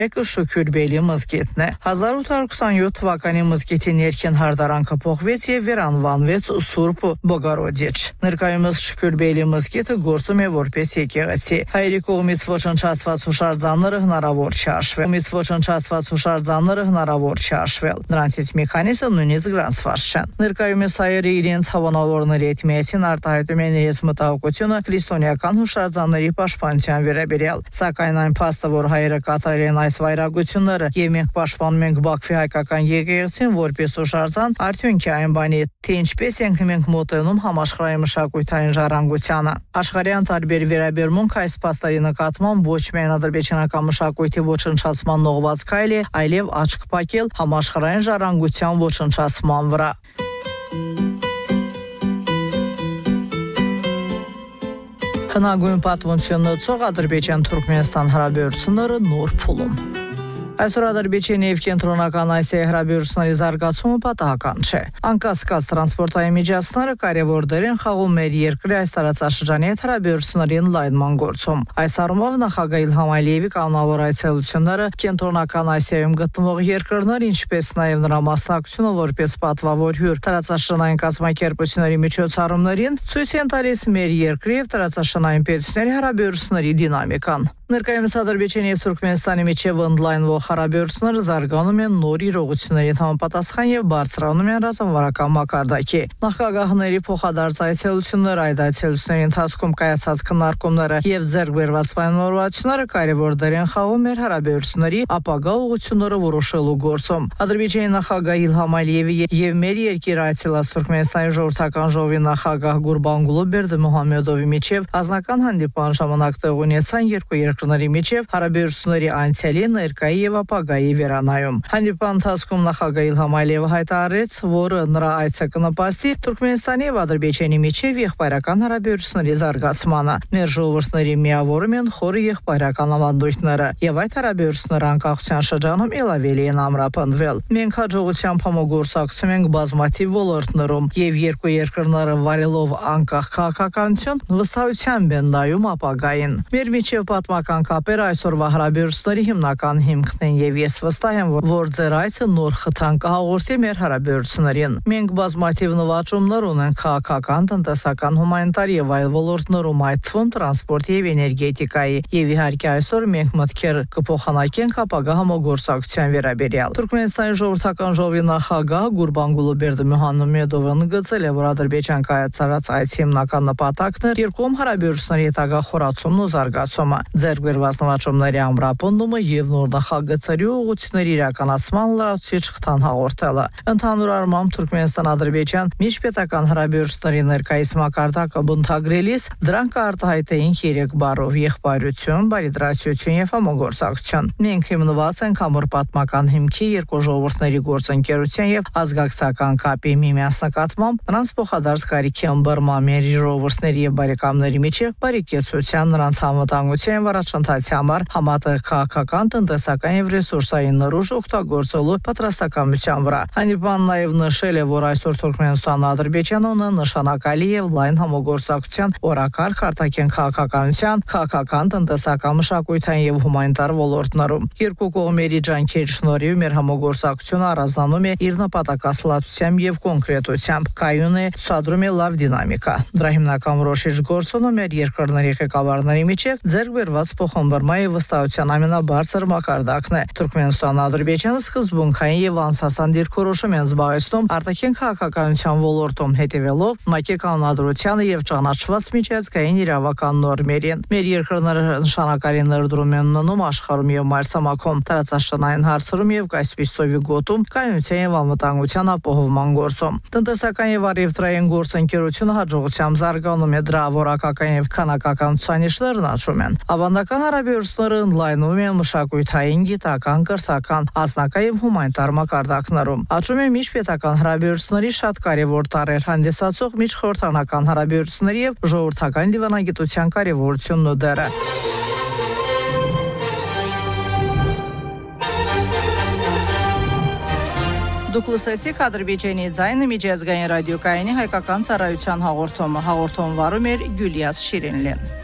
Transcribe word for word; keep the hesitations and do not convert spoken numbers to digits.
Շուքուրբելի մզկիթն է։ հազար ութ հարյուր քսանյոթ թվականի մզկիթի ներքին հարդարանքը փոխվեց եւ վերանվանվեց Սուրբ Բոգորոդիչ։ Ներկայումս Շուքուրբելի մզկիթը գործում է որպես եկեղեցի։ Հայերի կողմից ոչնչացված հուշարձանները հնարավոր չէ հաշվել։ Կողմից ոչնչացված հուշարձանները հնարավոր չէ հաշվել։ Նրանցից մի քանիսը նույնիսկ գրանցված չեն։ Ներկայումս հայերը իրենց հավանավորների հետ միասին արտահայտում են իրենց մտահոգությունը քրիստոնեական հուշարձանների պաշտպանության վերաբերյալ։ Սակայն այն փաստը, որ հայերը կատարել են այս վայրագությունները եւ մենք պաշտպանում ենք Բաքվի հայկական եկեղեցին որպես հուշարձան, արդյունքի այն բանի, թե ինչպես ենք մենք մոտենում համաշխարհային մշակութային ժառանգությանը։ Աշխարհյան տարբեր վերաբերմունք այս փաստերի նկատմամբ ոչ միայն ադրբեջանական մշակույթի ոչնչացման նողված քայլ է, այլև աչք փակել համաշխարհային ժառանգության ոչնչացման վրա։ Հնագույն պատմությունը ցող Ադրբեջան-Թուրքմենստան հարաբերությունները նոր փուլում։ Այսօր Ադրբեջանի եւ Կենտրոնական Ասիայի հարաբերությունների զարգացումը պատահական չէ։ Անկասկած տրանսպորտային միջոցները կարևոր դեր են խաղում մեր երկրի այս տարածաշրջանի հետ հարաբերությունների ընդլայնման գործում։ Այս առումով նախագահ Իլհամ Ալիևի կանոնավոր այցելությունները Կենտրոնական Ասիայում գտնվող երկրներ, ինչպես նաեւ նրա մասնակցությունը որպես պատվավոր հյուր տարածաշրջանային կազմակերպությունների միջոցառումներին ցույց են տալիս մեր երկրի եւ տարածաշրջանային պետությունների հարաբերությունների դինամիկան։ Ներկայումս Ադրբեջանի եւ Թուրքմենստանի միջև ընդլայնվող հարաբերությունները զարգանում են նոր իրողությունների համապատասխան եւ բարձրանում են ռազմավարական մակարդակի։ Նախագահների փոխադարձ այցելությունները, այդ այցելությունների ընթացքում կայացած քննարկումները եւ ձեռք բերված պայմանավորվածությունները կարևոր դեր են խաղում մեր հարաբերությունների ապագա ուղղությունները որոշելու գործում։ Ադրբեջանի նախագահ Իլհամ Ալիևի եւ մեր երկիր այցելած Թուրքմենստանի ժողովրդական ժողովի նախագահ Գուրբանգուլու Բերդիմուհամեդովի միջև ազնական հանդիպման ժամանակ տեղ ունեցան երկու երկրների միջև հարաբերությունների անցյալի, ներկայի եւ ապագայի վերանայում։ Հանդիպման ընթացքում նախագահ Իլհամ Ալիևը հայտարարեց, որ նրա այցը կնպաստի Թուրքմենստանի եւ Ադրբեջանի միջև եղբայրական հարաբերությունների զարգացմանը։ Մեր ժողովուրդների միավորում են խորը եղբայրական ավանդույթները եւ այդ հարաբերությունները անկախության շրջանում ել ավելի են ամրապնդվել։ Մենք հաջողությամբ համագործակցում ենք բազմաթիվ ոլորտներում եւ երկու երկրները վարելով անկախ քաղաքականություն վստահությամբ են նայում ապագային։ Մեր միջև պատմական կապերը այսօրվա հարաբերությունների հիմնական հիմքն են եւ ես վստահ եմ, որ ձեր այցը նոր խթան կհաղորդի մեր հարաբերություններին։ Մենք բազմաթիվ նվաճումներ ունենք քաղաքական, տնտեսական, հումանիտար եւ այլ ոլորտներում, այդ թվում տրանսպորտ եւ էներգետիկայի, եւ իհարկե այսօր մենք մտքեր կփոխանակենք ապագա համագործակցության վերաբերյալ։ Թուրքմենստանի ժողովրդական ժողովի նախագահ Գուրբանգուլու Բերդիմուհամեդովը ընդգծել է, որ Ադրբեջան կայացած այցի հիմնական նպատակն է երկկողմ հարաբերությունների հետագա խորացումն ու զարգացումը, ձեռք բերված նվաճումների ամրապնդումը եւ նոր նախագծերի ուղղությունների իրականացման լրացուցիչ խթան հաղորդելը։ Ընդհանուր առմամբ Թուրքմենստան-Ադրբեջան միջպետական հարաբերությունների ներկայիս մակարդակը բնութագրելիս դրանք արտահայտեին երեք բառով՝ եղբայրություն, բարիդրացիություն եւ համագործակցություն։ Մենք հիմնված ենք ամուր պատմական հիմքի, երկու ժողովուրդների գործընկերության եւ ազգակցական կապի միմյանց նկատմամբ նրանց փոխադարձ կարիքի ըմբռնման, մեր ժողովուրդների եւ բարեկամների միջև բարեկեցության, նրանց համատանգության առաջընթացի համար համատեղ քաղաքական, տնտեսական եւ ռեսուրսային նորույթ օգտագործելու պատրաստակամության վրա։ Հանդիպան նաեւ նշել է, որ այսօր Թուրքմենստանն ու Ադրբեջանը ունեն նշանակալի եւ լայն համագործակցության օրակարգ արտաքին քաղաքականության, քաղաքական, տնտեսական, մշակութային եւ հումանիտար ոլորտներում։ Երկու կողմերի ջանքերի շնորհիվ մեր համագործակցությունը առանձնանում է իր նպատակասլացությամբ եւ կոնկրետությամբ, կայուն է, ցուցադրում է լավ դինամիկա։ Դրա հիմնական որոշիչ գործոնը մեր երկրների ղեկավարների միջև ձեռք բերված փոխհմբռնման եւ վստահության ամենաբարձր մակարդակն է։ Թուրքմենստանն ու Ադրբեջանը սկզբունքային եւ անցասան դիրքորոշում են զբաղեցնում արտաքին քաղաքականության ոլորտում, հետևելով ՄԱԿ-ի կանոնադրությանը եւ ճանաչված միջազգային իրավական նորմերին։ Մեր երկրները նշանակալի ներդրում են ունենում աշխարհում եւ մայրցամաքում, տարածաշրջանային հարցերում եւ Կասպից ծովի գոտում կայունության եւ անվտանգության ապահովման գործում։ Տնտեսական եւ առևտրային գործընկերությունը հաջողությամբ զարգանում է, դրա որակական եւ քանակական ցուցանիշներն աճում են։ Ավանդական հարաբերությունները ընդլայնվում են մշակութային, գիտական, կրթական, ազնական եւ հումանիտար մակարդակներում։ Աճում է միջպետական հարաբերությունների շատ կարևոր տարրեր հանդիսացող միջխորհրդանական հարաբերությունների եւ ժողովրդական դիվանագիտության կարևորությունն ու դերը։ Դուք լսեցիք Ադրբեջանի ձայնը միջազգային ռադիոկայանի հայկական ծառայության հաղորդումը։ Հաղորդում վարում էր Գյուլիաս Շիրինլին։